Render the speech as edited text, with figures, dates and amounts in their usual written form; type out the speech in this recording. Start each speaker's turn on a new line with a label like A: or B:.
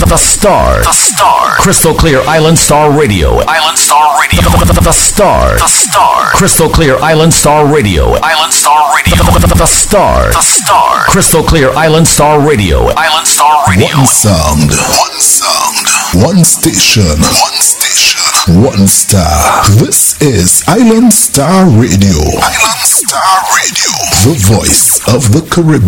A: The Star. The Star. Crystal Clear Island Star Radio. Island Star Radio. The Star. The Star. Crystal Clear Island Star Radio. Island Star Radio. The Star. The Star. Crystal Clear Island Star Radio. Island Star Radio.
B: One sound. One sound. One station. One station. One star. This is Island Star Radio. Island Star Radio. The voice of the Caribbean.